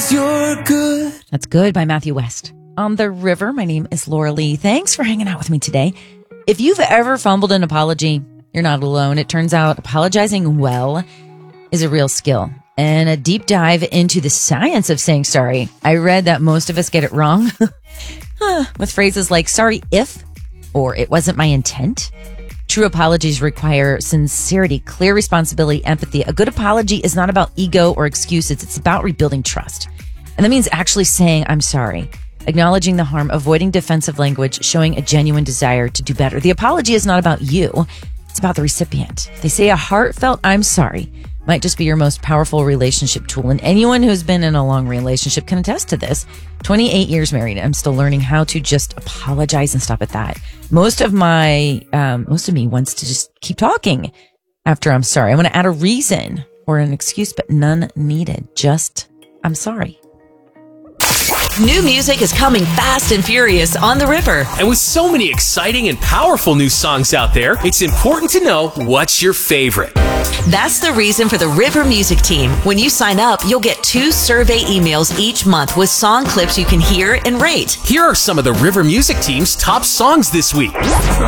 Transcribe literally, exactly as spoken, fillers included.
'cause you're good. That's Good by Matthew West. On the River, my name is Laura Lee. Thanks for hanging out with me today. If you've ever fumbled an apology, you're not alone. It turns out apologizing well is a real skill. And a deep dive into the science of saying sorry. I read that most of us get it wrong with phrases like sorry if, or it wasn't my intent. True apologies require sincerity, clear responsibility, empathy. A good apology is not about ego or excuses. It's about rebuilding trust. And that means actually saying, I'm sorry, acknowledging the harm, avoiding defensive language, showing a genuine desire to do better. The apology is not about you. It's about the recipient. They say a heartfelt I'm sorry might just be your most powerful relationship tool. And anyone who's been in a long relationship can attest to this. twenty-eight years married. I'm still learning how to just apologize and stop at that. Most of my, um, most of me wants to just keep talking after I'm sorry. I want to add a reason or an excuse, but none needed. Just, I'm sorry. New music is coming fast and furious on the River. And with so many exciting and powerful new songs out there, it's important to know what's your favorite. That's the reason for the River Music Team. When you sign up, you'll get two survey emails each month with song clips you can hear and rate. Here are some of the River Music Team's top songs this week.